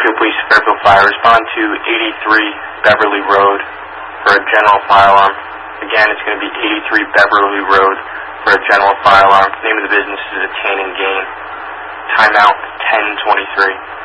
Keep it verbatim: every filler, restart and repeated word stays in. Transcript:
Fairfield Police, Fairfield Fire, respond to eighty-three Beverly Road for a general fire alarm. Again, it's going to be eighty-three Beverly Road for a general fire alarm. The name of the business is Attain and Gain. Timeout ten twenty-three.